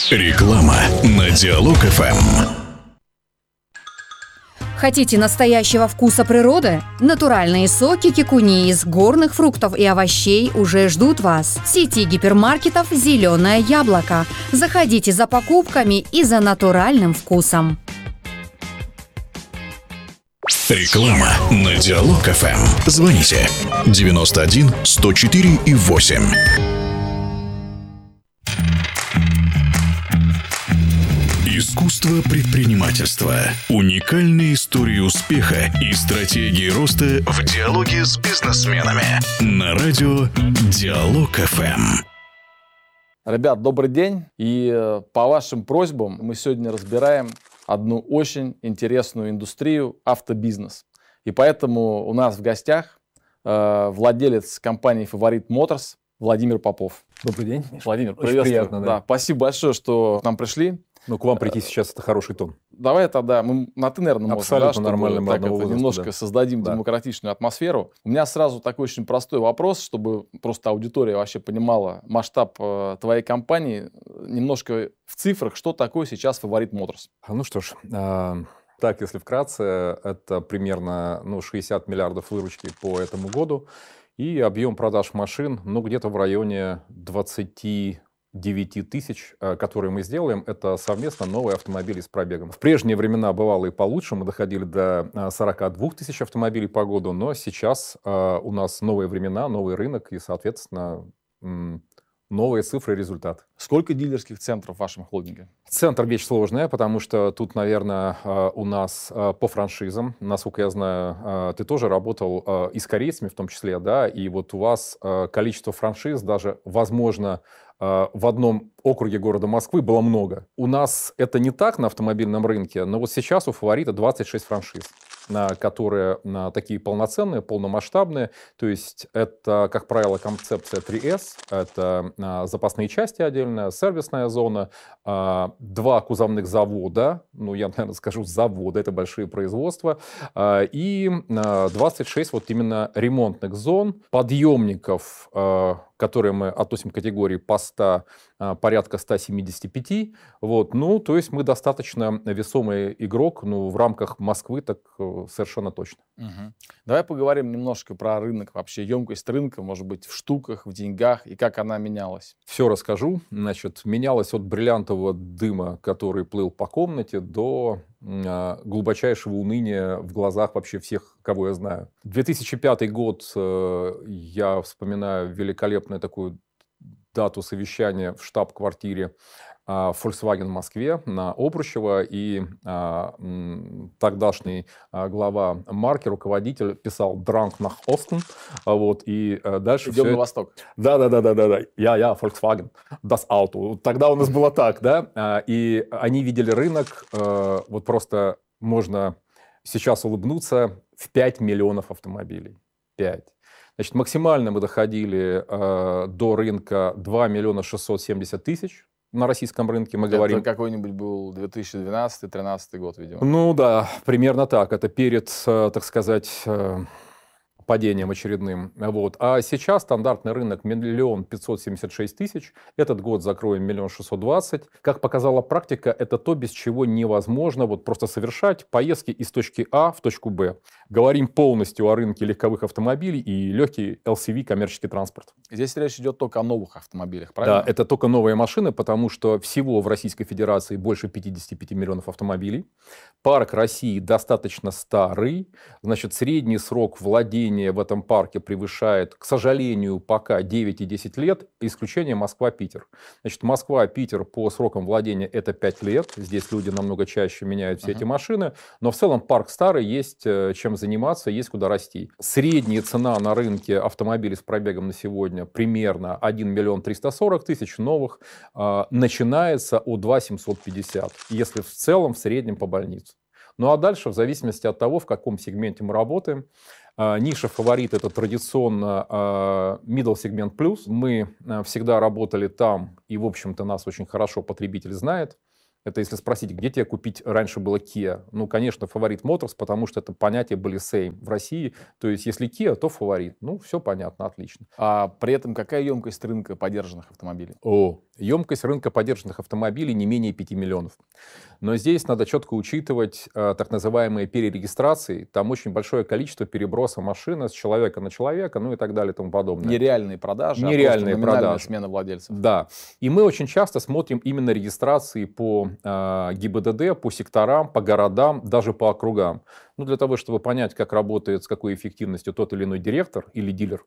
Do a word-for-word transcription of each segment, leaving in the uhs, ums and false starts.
Реклама на Диалог эф эм. Хотите настоящего вкуса природы? Натуральные соки кикуни из горных фруктов и овощей уже ждут вас. В сети гипермаркетов «Зеленое яблоко». Заходите за покупками и за натуральным вкусом. Реклама на Диалог эф эм. Звоните девяносто один сто четыре и восемь. Искусство предпринимательства. Уникальные истории успеха и стратегии роста в диалоге с бизнесменами. На радио Диалог эф эм. Ребят, добрый день. И по вашим просьбам мы сегодня разбираем одну очень интересную индустрию – автобизнес. И поэтому у нас в гостях э, владелец компании «Фаворит Моторс» Владимир Попов. Добрый день. Владимир, Очень приветствую. приятно, да. Да, спасибо большое, что к нам пришли. Ну, к вам прийти сейчас это хороший тон. Давай тогда, мы на «ты», наверное, можем, Абсолютно да, нормально, мы так одного это возраста, немножко да. создадим Да. демократичную атмосферу. У меня сразу такой очень простой вопрос, чтобы просто аудитория вообще понимала масштаб э, твоей компании. Немножко в цифрах, что такое сейчас «Фаворит Моторс». Ну что ж, а, так, если вкратце, это примерно ну, шестьдесят миллиардов выручки по этому году. И объем продаж машин, ну, где-то в районе двадцати девяти тысяч, которые мы сделаем, это совместно новые автомобили с пробегом. В прежние времена бывало и получше, мы доходили до сорока двух тысяч автомобилей по году, но сейчас э, у нас новые времена, новый рынок и, соответственно, м, новые цифры и результат. Сколько дилерских центров в вашем холдинге? Центр вещь сложная, потому что тут, наверное, у нас по франшизам, насколько я знаю, ты тоже работал и с корейцами в том числе, да, и вот у вас количество франшиз даже, возможно, в одном округе города Москвы было много. У нас это не так на автомобильном рынке, но вот сейчас у «Фаворита» двадцать шесть франшиз, которые такие полноценные, полномасштабные. То есть это, как правило, концепция три эс. Это запасные части отдельная, сервисная зона, два кузовных завода, ну, я, наверное, скажу завода, это большие производства, и двадцать шесть вот именно ремонтных зон, подъемников, которые мы относим к категории поста, порядка ста семидесяти пяти. Вот. Ну, то есть мы достаточно весомый игрок, ну, в рамках Москвы так совершенно точно. Угу. Давай поговорим немножко про рынок, вообще емкость рынка, может быть, в штуках, в деньгах, и как она менялась. Все расскажу. Значит, менялась от бриллиантового дыма, который плыл по комнате, до э, глубочайшего уныния в глазах вообще всех, кого я знаю. две тысячи пятый год, э, я вспоминаю великолепную такую дату совещания в штаб-квартире а, Volkswagen в Москве на Обручево, и а, м, тогдашний а, глава марки, руководитель, писал «Drunk nach Osten», а, вот, и а, дальше Идем все... на восток. Да-да-да-да-да, я, я, Volkswagen, das Auto. Тогда у нас было так, да, а, и они видели рынок, а, вот просто можно сейчас улыбнуться, в пять миллионов автомобилей. пять. Значит, максимально мы доходили э, до рынка два миллиона шестьсот семьдесят тысяч на российском рынке. Мы Это говорим... какой-нибудь был две тысячи двенадцатый — две тысячи тринадцатый год, видимо. Ну да, примерно так. Это перед, э, так сказать, э, падением очередным. Вот. А сейчас стандартный рынок миллион пятьсот семьдесят шесть тысяч. Этот год закроем миллион шестьсот двадцать. Как показала практика, это то, без чего невозможно вот просто совершать поездки из точки А в точку Б. Говорим полностью о рынке легковых автомобилей и легкий эл си ви коммерческий транспорт. Здесь речь идет только о новых автомобилях, правильно? Да, это только новые машины, потому что всего в Российской Федерации больше пятидесяти пяти миллионов автомобилей. Парк России достаточно старый. Значит, средний срок владения в этом парке превышает, к сожалению, пока девять и десять лет, исключение Москва-Питер. Значит, Москва-Питер по срокам владения это пять лет. Здесь люди намного чаще меняют все uh-huh. эти машины. Но в целом парк старый, есть чем заниматься, есть куда расти. Средняя цена на рынке автомобилей с пробегом на сегодня примерно один миллион триста сорок тысяч новых. Э, начинается от два тысячи семьсот пятьдесят, если в целом в среднем по больнице. Ну а дальше, в зависимости от того, в каком сегменте мы работаем, э, ниша «Фаворит» — это традиционно э, middle сегмент плюс. Мы э, всегда работали там, и, в общем-то, нас очень хорошо потребитель знает. Это если спросить, где тебе купить раньше было Kia? Ну, конечно, Favorite Motors, потому что это понятия были same в России. То есть, если Kia, то Favorite. Ну, все понятно, отлично. А при этом какая емкость рынка подержанных автомобилей? О, емкость рынка подержанных автомобилей не менее пяти миллионов. Но здесь надо четко учитывать э, так называемые перерегистрации. Там очень большое количество переброса машины с человека на человека, ну и так далее и тому подобное. Нереальные продажи, Нереальные а просто продажи. Смена владельцев. Да. И мы очень часто смотрим именно регистрации по э, ГИБДД, по секторам, по городам, даже по округам. Ну, для того, чтобы понять, как работает, с какой эффективностью тот или иной директор или дилер,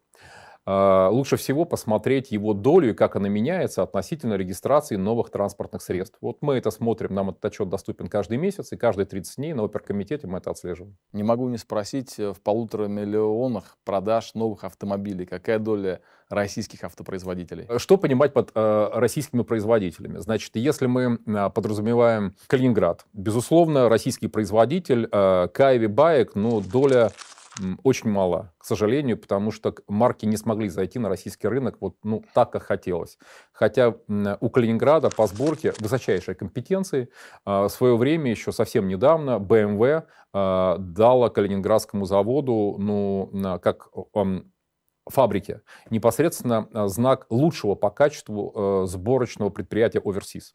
э, лучше всего посмотреть его долю и как она меняется относительно регистрации новых транспортных средств. Вот мы это смотрим, нам этот отчет доступен каждый месяц, и каждые тридцать дней на оперкомитете мы это отслеживаем. Не могу не спросить, в полутора миллионах продаж новых автомобилей какая доля российских автопроизводителей? Что понимать под э, российскими производителями? Значит, если мы э, подразумеваем Калининград, безусловно, российский производитель э, Кайви Баек, но доля м, очень мала, к сожалению, потому что марки не смогли зайти на российский рынок вот, ну, так, как хотелось. Хотя м, у Калининграда по сборке высочайшие компетенции. Э, в свое время, еще совсем недавно, бэ эм вэ э, дала калининградскому заводу, ну, э, как... Э, фабрике непосредственно знак лучшего по качеству э, сборочного предприятия Overseas.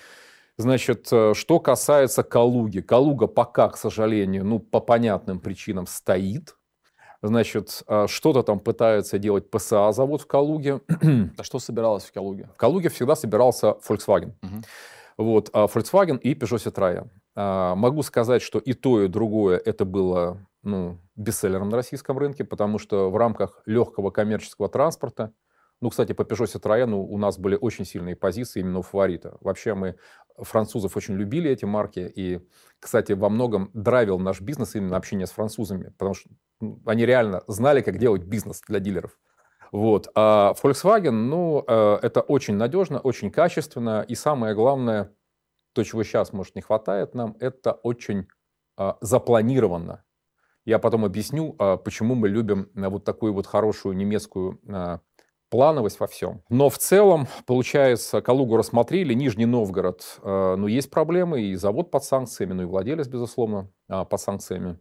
Значит, что касается Калуги. Калуга пока, к сожалению, ну, по понятным причинам стоит. Значит, что-то там пытается делать пэ эс а завод в Калуге. А что собиралось в Калуге? В Калуге всегда собирался Volkswagen. Угу. Вот, Volkswagen и Peugeot Citroën. Могу сказать, что и то, и другое это было, ну, бестселлером на российском рынке, потому что в рамках легкого коммерческого транспорта, ну, кстати, по Peugeot Citroën у нас были очень сильные позиции именно у Фаворита. Вообще мы французов очень любили, эти марки, и, кстати, во многом драйвил наш бизнес именно общение с французами, потому что они реально знали, как делать бизнес для дилеров. Вот. А Volkswagen, ну, это очень надежно, очень качественно, и самое главное, то, чего сейчас, может, не хватает нам, это очень а, запланированно. Я потом объясню, а, почему мы любим а, вот такую вот хорошую немецкую а, плановость во всем. Но в целом, получается, Калугу рассмотрели, Нижний Новгород, а, ну, есть проблемы, и завод под санкциями, ну, и владелец, безусловно, а, под санкциями.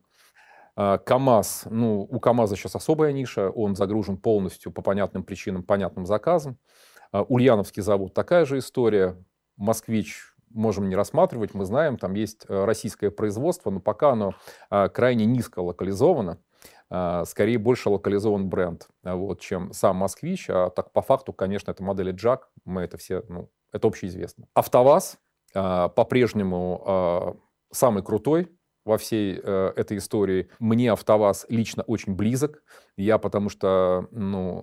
А, КАМАЗ, ну, у КАМАЗа сейчас особая ниша, он загружен полностью по понятным причинам, понятным заказам. А, Ульяновский завод, такая же история. Москвич можем не рассматривать, мы знаем, там есть российское производство, но пока оно а, крайне низко локализовано, а, скорее больше локализован бренд, а, вот, чем сам Москвич, а так по факту, конечно, это модели Джак, мы это все, ну, это общеизвестно. АвтоВАЗ а, по-прежнему а, самый крутой во всей э, этой истории. Мне АвтоВАЗ лично очень близок. Я потому что, ну,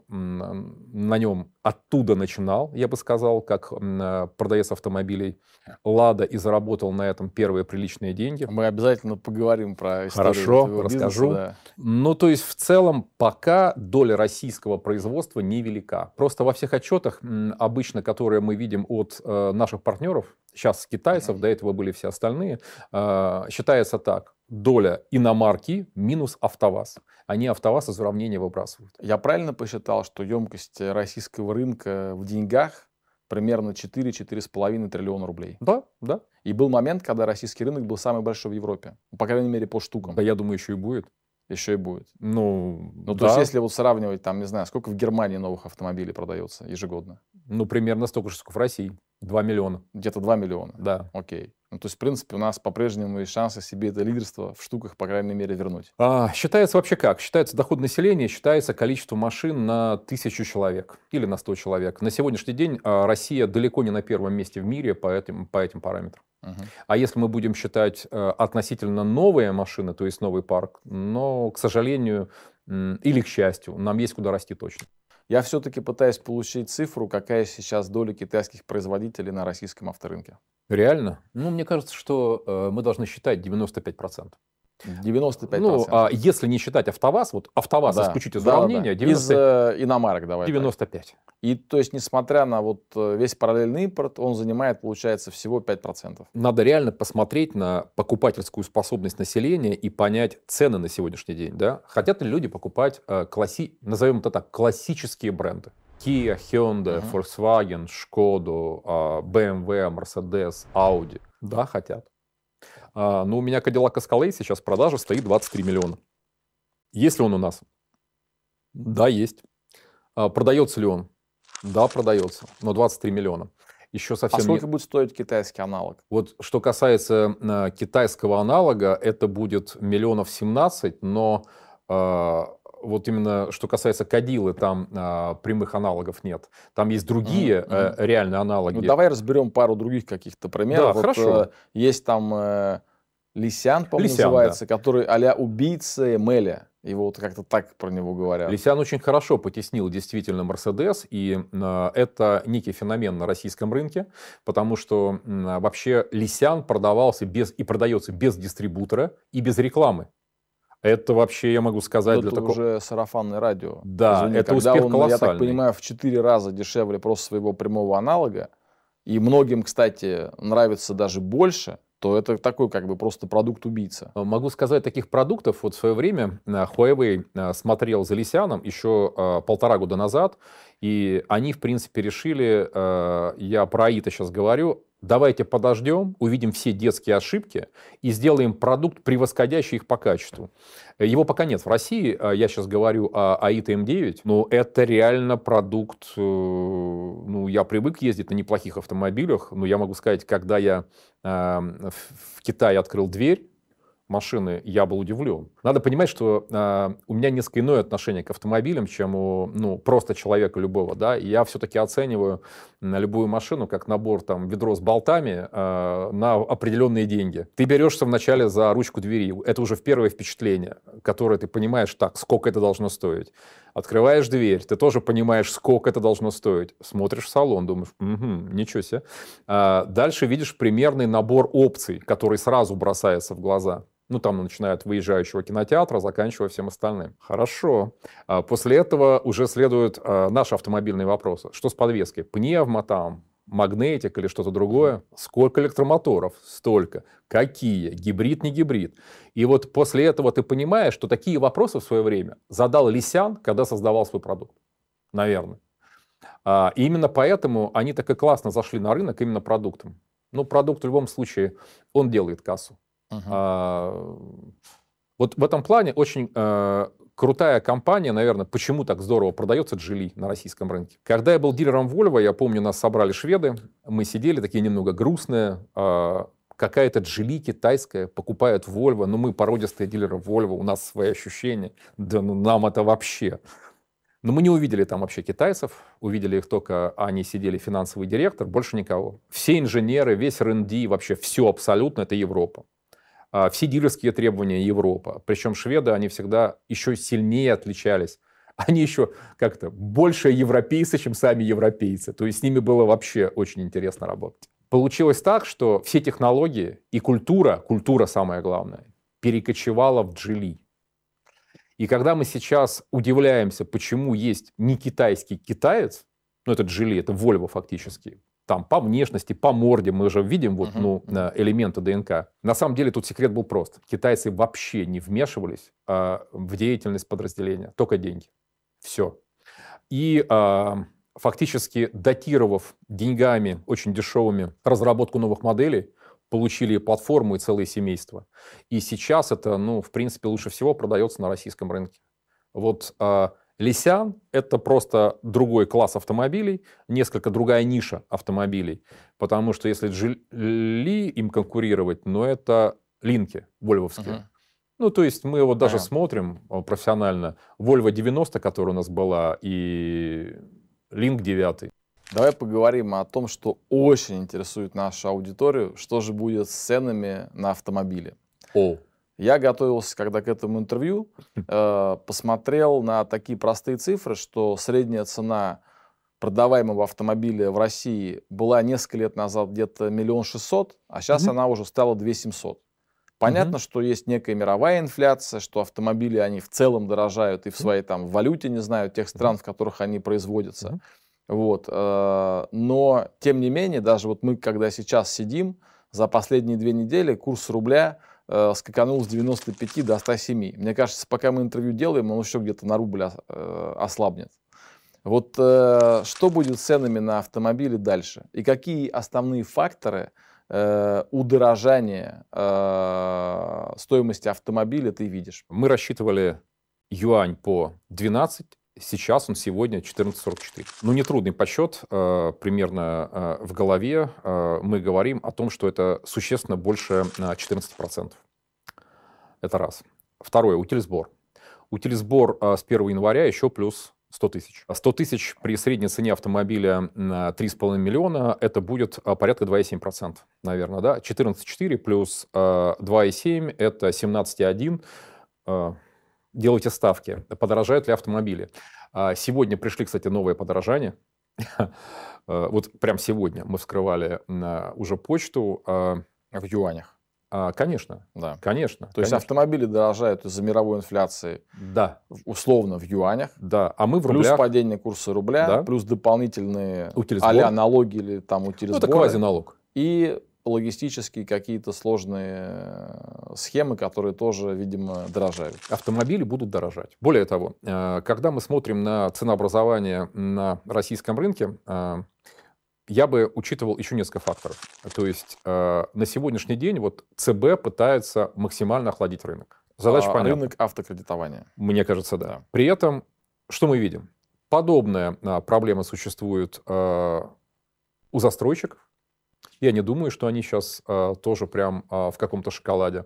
на нем оттуда начинал, я бы сказал, как э, продавец автомобилей Лада, и заработал на этом первые приличные деньги. Мы обязательно поговорим про историю. Хорошо, расскажу. Да. Ну, то есть, в целом, пока доля российского производства невелика. Просто во всех отчетах, обычно, которые мы видим от э, наших партнеров, сейчас китайцев, до этого были все остальные, э, считается так. Доля иномарки минус АвтоВАЗ. Они АвтоВАЗ из уравнения выбрасывают. Я правильно посчитал, что емкость российского рынка в деньгах примерно четыре-четыре с половиной триллиона рублей? Да, да. И был момент, когда российский рынок был самый большой в Европе. По крайней мере, по штукам. Да, я думаю, еще и будет. Еще и будет. Ну, ну да. То есть, если вот сравнивать, там, не знаю, сколько в Германии новых автомобилей продается ежегодно? Ну, примерно столько же, сколько в России. два миллиона. Где-то два миллиона? Да. Окей. Ну, то есть, в принципе, у нас по-прежнему есть шансы себе это лидерство в штуках, по крайней мере, вернуть. А, считается вообще как? Считается доход населения, считается количество машин на тысячу человек или на сто человек. На сегодняшний день а, Россия далеко не на первом месте в мире по этим, по этим параметрам. Угу. А если мы будем считать а, относительно новые машины, то есть новый парк, но, к сожалению, м, или к счастью, нам есть куда расти точно. Я все-таки пытаюсь получить цифру, какая сейчас доля китайских производителей на российском авторынке. Реально? Ну, мне кажется, что э, мы должны считать девяносто пять процентов. девяносто пять процентов. Ну, а если не считать АвтоВАЗ, вот АвтоВАЗ да. исключить из да, уравнения, да. девяносто... из э, иномарок давай. девяносто пять. Так. И то есть, несмотря на вот весь параллельный импорт, он занимает, получается, всего пять процентов. Надо реально посмотреть на покупательскую способность населения и понять цены на сегодняшний день. Да? Хотят ли люди покупать, э, класси... назовем это так, классические бренды? Kia, Hyundai, Мгм. Volkswagen, Шкоду, бэ эм вэ, Mercedes, Audi. Да, хотят. А, Но у меня Cadillac Escalade сейчас в продаже стоит двадцать три миллиона. Есть ли он у нас? Да, есть. А, Продается ли он? Да, продается. Но двадцать три миллиона. Еще А совсем не... сколько будет стоить китайский аналог? Вот что касается э, китайского аналога, это будет миллионов семнадцать, но э, вот именно что касается Кадиллы, там э, прямых аналогов нет. Там есть другие Мгм, э, мгм. реальные Ну, аналоги. давай разберем пару других каких-то примеров. Да, Вот, хорошо. э, есть там э, Лисян, по-моему, Лисян, называется, который а-ля убийца Эмеля. Его вот как-то так про него говорят. Лисян очень хорошо потеснил действительно Мерседес, и э, это некий феномен на российском рынке, потому что э, вообще Лисян продавался без, и продается без дистрибутора и без рекламы. Это вообще, я могу сказать, Это для такого... уже сарафанное радио. Да, Извини, это когда успех он, я так колоссальный. понимаю, в четыре раза дешевле просто своего прямого аналога, и многим, кстати, нравится даже больше, то это такой как бы просто продукт-убийца. Могу сказать, таких продуктов вот в свое время э, Huawei э, смотрел за Лисяном еще э, полтора года назад, и они, в принципе, решили, э, я про Аито сейчас говорю, давайте подождем, увидим все детские ошибки и сделаем продукт, превосходящий их по качеству. Его пока нет в России, э, я сейчас говорю о Аито эм девять, но это реально продукт, э, ну, я привык ездить на неплохих автомобилях, но я могу сказать, когда я э, в, в Китае открыл дверь машины, я был удивлен. Надо понимать, что э, у меня несколько иное отношение к автомобилям, чем у ну, просто человека любого. Да? И я все-таки оцениваю на любую машину как набор там, ведро с болтами э, на определенные деньги. Ты берешься вначале за ручку двери. Это уже в первое впечатление, которое ты понимаешь, так, сколько это должно стоить. Открываешь дверь, ты тоже понимаешь, сколько это должно стоить. Смотришь в салон, думаешь, угу, ничего себе. А дальше видишь примерный набор опций, который сразу бросается в глаза. Ну, там начиная от выезжающего кинотеатра, заканчивая всем остальным. Хорошо. А после этого уже следуют а, наши автомобильные вопросы. Что с подвеской? Пневмо там, магнетик или что-то другое? Сколько электромоторов? Столько. Какие? Гибрид, не гибрид? И вот после этого ты понимаешь, что такие вопросы в свое время задал Лисян, когда создавал свой продукт. Наверное. А, и именно поэтому они так и классно зашли на рынок именно продуктом. Ну, продукт в любом случае, он делает кассу. Мгм. А, вот в этом плане очень э, крутая компания, наверное, почему так здорово продается Geely на российском рынке. Когда я был дилером Volvo, я помню, нас собрали шведы, мы сидели такие немного грустные, э, какая-то Geely китайская покупает Volvo, ну мы породистые дилеры Volvo, у нас свои ощущения, да ну нам это вообще... Но мы не увидели там вообще китайцев, увидели их только, они сидели финансовый директор, больше никого. Все инженеры, весь эр энд ди, вообще все абсолютно это Европа. А, все дилерские требования Европа. Причем шведы, они всегда еще сильнее отличались. Они еще как-то больше европейцы, чем сами европейцы. То есть с ними было вообще очень интересно работать. Получилось так, что все технологии и культура, культура самое главное, перекочевала в Geely. И когда мы сейчас удивляемся, почему есть не китайский китаец, ну это Geely, это Volvo фактически, там по внешности, по морде мы уже видим вот, Мгм. ну, элементы ДНК. На самом деле тут секрет был прост. Китайцы вообще не вмешивались а, в деятельность подразделения, только деньги. Все. И а, фактически датировав деньгами очень дешевыми разработку новых моделей, получили платформу и целые семейства. И сейчас это, ну, в принципе, лучше всего продается на российском рынке. Вот э, Лисян – это просто другой класс автомобилей, несколько другая ниша автомобилей. Потому что если Geely им конкурировать, ну, это линки вольвовские. Мгм. Ну, то есть мы вот даже Понятно. смотрим э, профессионально. Volvo девяносто, которая у нас была, и Link девять. Давай поговорим о том, что очень интересует нашу аудиторию, что же будет с ценами на автомобили. О, Я готовился, когда к этому интервью, э, посмотрел на такие простые цифры, что средняя цена продаваемого автомобиля в России была несколько лет назад где-то миллион шестьсот, а сейчас Мгм. она уже стала две тысячи семьсот. Понятно, Мгм. что есть некая мировая инфляция, что автомобили, они в целом дорожают и в своей там валюте, не знаю, тех стран, в которых они производятся. Мгм. Вот. э, Но, тем не менее, даже вот мы, когда сейчас сидим, за последние две недели курс рубля э, скаканул с девяноста пяти до ста семи. Мне кажется, пока мы интервью делаем, он еще где-то на рубль ос- э, ослабнет. Вот э, что будет с ценами на автомобили дальше? И какие основные факторы э, удорожания э, стоимости автомобиля ты видишь? Мы рассчитывали юань по двенадцать, сейчас он сегодня четырнадцать сорок четыре. Ну, нетрудный подсчет, э, примерно э, в голове э, мы говорим о том, что это существенно больше э, четырнадцать процентов. Это раз. Второе, утилизбор. Утилизбор э, с первого января еще плюс сто тысяч. сто тысяч при средней цене автомобиля на три с половиной миллиона, это будет э, порядка два и семь десятых процента, наверное, да? четырнадцать целых четыре плюс э, два и семь, это семнадцать целых один. Э, делайте ставки, подорожают ли автомобили. Э, сегодня пришли, кстати, новые подорожания. э, вот прям сегодня мы вскрывали э, уже почту. Э, В юанях. А, конечно, Да. конечно. То есть конечно. автомобили дорожают из-за мировой инфляции Да, условно в юанях. да. А мы в Плюс рублях. падение курса рубля, Да. плюс дополнительные Утилизбор. а-ля налоги или там Ну, утилизборы. это квазиналог. И логистические какие-то сложные схемы, которые тоже, видимо, дорожают. Автомобили будут дорожать. Более того, э, когда мы смотрим на ценообразование на российском рынке, э, я бы учитывал еще несколько факторов. То есть э, на сегодняшний день вот ЦБ пытается максимально охладить рынок. Задача А, понятна. Рынок автокредитования. Мне кажется, да. Да. При этом, что мы видим? Подобная а, проблема существует а, у застройщиков. Я не думаю, что они сейчас а, тоже прям а, в каком-то шоколаде.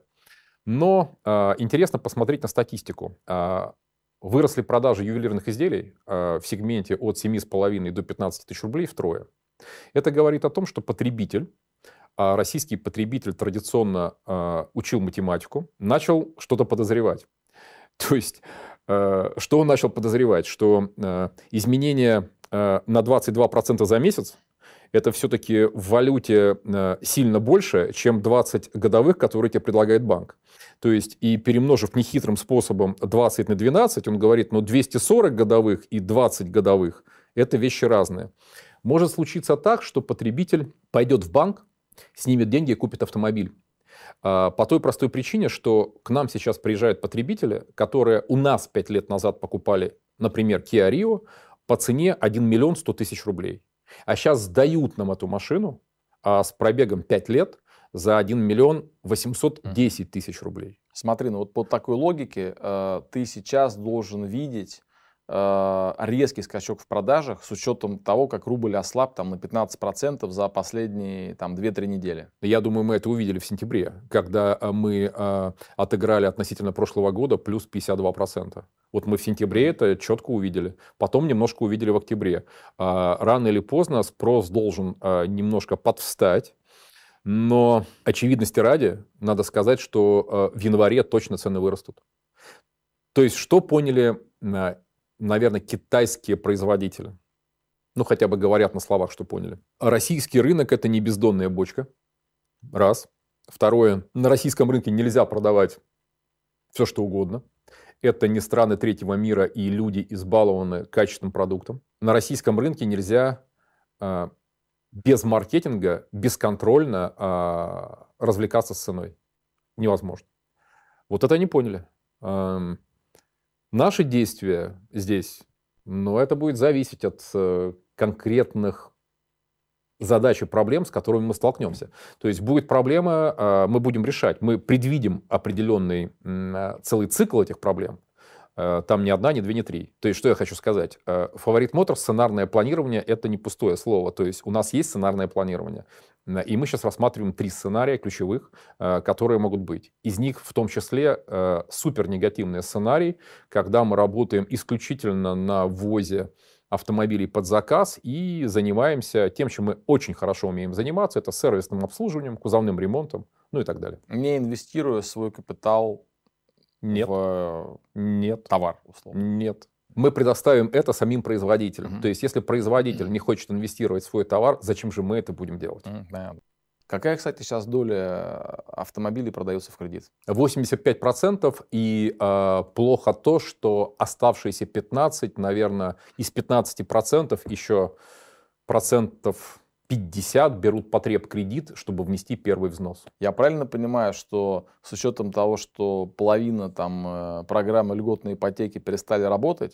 Но а, интересно посмотреть на статистику. А, выросли продажи ювелирных изделий а, в сегменте от семи с половиной до пятнадцати тысяч рублей втрое. Это говорит о том, что потребитель, а российский потребитель традиционно э, учил математику, начал что-то подозревать. То есть, э, что он начал подозревать? Что э, изменение э, на двадцать два процента за месяц это все-таки в валюте э, сильно больше, чем двадцать годовых, которые тебе предлагает банк. То есть, и перемножив нехитрым способом двадцать на двенадцать, он говорит, ну, двести сорок годовых и двадцать годовых – это вещи разные. Может случиться так, что потребитель пойдет в банк, снимет деньги и купит автомобиль. По той простой причине, что к нам сейчас приезжают потребители, которые у нас пять лет назад покупали, например, Kia Rio по цене один миллион сто тысяч рублей. А сейчас сдают нам эту машину а с пробегом пять лет за один миллион восемьсот десять тысяч рублей. Смотри, ну вот по такой логике э, ты сейчас должен видеть э, резкий скачок в продажах с учетом того, как рубль ослаб там, на пятнадцать процентов за последние там, две-три недели. Я думаю, мы это увидели в сентябре, когда мы э, отыграли относительно прошлого года плюс пятьдесят два процента. Вот мы в сентябре это четко увидели. Потом немножко увидели в октябре. Э, рано или поздно спрос должен э, немножко подвстать. Но очевидности ради, надо сказать, что э, в январе точно цены вырастут. То есть, что поняли, э, наверное, китайские производители? Ну, хотя бы говорят на словах, что поняли. Российский рынок – это не бездонная бочка. Раз. Второе. На российском рынке нельзя продавать все, что угодно. Это не страны третьего мира, и люди избалованы качественным продуктом. На российском рынке нельзя э, без маркетинга, бесконтрольно э, развлекаться с ценой. Невозможно. Вот это они поняли. Э, наши действия здесь, ну, это будет зависеть от э, конкретных задач и проблем, с которыми мы столкнемся. То есть будет проблема, э, мы будем решать. Мы предвидим определенный э, целый цикл этих проблем. Там ни одна, ни две, ни три. То есть, что я хочу сказать? Favorite Motors, сценарное планирование – это не пустое слово. То есть, у нас есть сценарное планирование. И мы сейчас рассматриваем три сценария ключевых, которые могут быть. Из них в том числе супер негативный сценарий, когда мы работаем исключительно на ввозе автомобилей под заказ и занимаемся тем, чем мы очень хорошо умеем заниматься. Это сервисным обслуживанием, кузовным ремонтом, ну и так далее. Не инвестируя свой капитал Нет. в Нет. товар, условно. Нет. Мы предоставим это самим производителям. Мгм. То есть, если производитель не хочет инвестировать в свой товар, зачем же мы это будем делать? М, понятно. Какая, кстати, сейчас доля автомобилей продается в кредит? восемьдесят пять процентов. И э, плохо то, что оставшиеся пятнадцать, наверное, из пятнадцати процентов еще процентов пятьдесят берут потреб-кредит, чтобы внести первый взнос. Я правильно понимаю, что с учетом того, что половина там, э, программы льготной ипотеки перестали работать,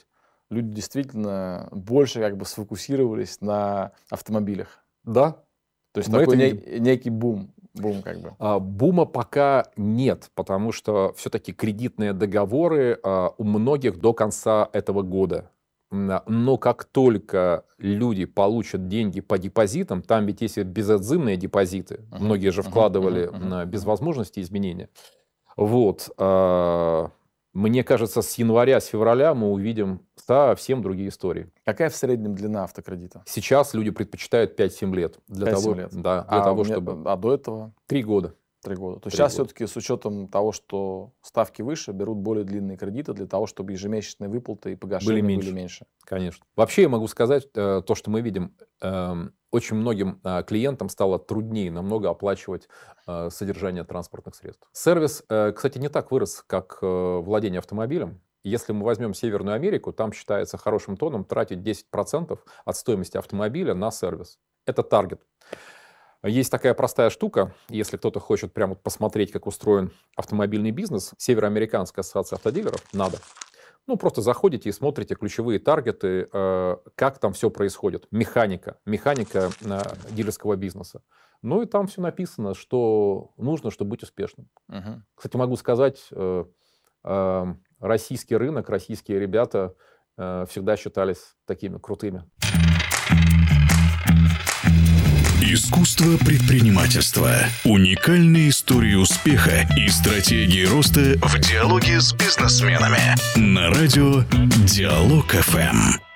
люди действительно больше как бы сфокусировались на автомобилях. Да. То есть Мы такой это не- некий бум. Бум как бы. А, Бума пока нет, потому что все-таки кредитные договоры а, у многих до конца этого года. М, Но как только люди получат деньги по депозитам, там ведь есть безотзывные депозиты, Мгм, многие же мгм, вкладывали мгм, мгм, м, без мгм. возможности изменения. Вот. а, Мне кажется, с января, с февраля мы увидим совсем другие истории. Какая в среднем длина автокредита? Сейчас люди предпочитают пять-семь лет для пять-семь того, лет. да, для а, того, мне- чтобы а до этого три года. три года. То есть Три сейчас года. все-таки с учетом того, что ставки выше, берут более длинные кредиты для того, чтобы ежемесячные выплаты и погашения были меньше. меньше. Конечно. Вообще я могу сказать, э, то, что мы видим, эм, очень многим э, клиентам стало труднее намного оплачивать э, содержание транспортных средств. Сервис, э, кстати, не так вырос, как э, владение автомобилем. Если мы возьмем Северную Америку, там считается хорошим тоном тратить десять процентов от стоимости автомобиля на сервис. Это таргет. Есть такая простая штука, если кто-то хочет прямо посмотреть, как устроен автомобильный бизнес, Североамериканская ассоциация автодилеров, надо. Ну, просто заходите и смотрите ключевые таргеты, э, как там все происходит. Механика, механика э, дилерского бизнеса. Ну, и там все написано, что нужно, чтобы быть успешным. Мгм. Кстати, могу сказать, э, э, российский рынок, российские ребята э, всегда считались такими крутыми. Искусство предпринимательства. Уникальные истории успеха и стратегии роста в диалоге с бизнесменами. На радио Диалог эф эм.